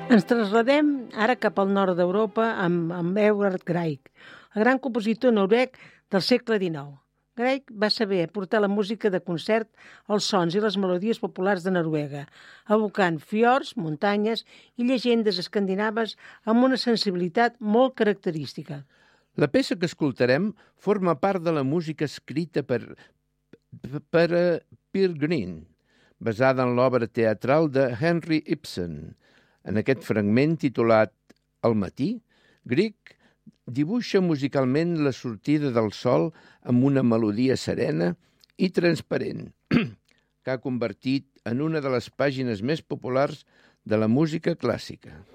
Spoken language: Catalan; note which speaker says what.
Speaker 1: Ens trasladem ara cap al nord d'Europa amb Edvard Grieg, el gran compositor noruec del segle XIX. Grieg va saber portar la música de concert als sons i les melodies populars de Noruega, evocant fiords, muntanyes i llegendes escandinaves amb una sensibilitat molt característica.
Speaker 2: La peça que escoltarem forma part de la música escrita per Peer Gynt, basada en l'obra teatral de Henrik Ibsen. En aquest fragment titulat El matí, Grieg dibuixa musicalment la sortida del sol amb una melodia serena i transparent, que ha convertit en una de les pàgines més populars de la música clàssica.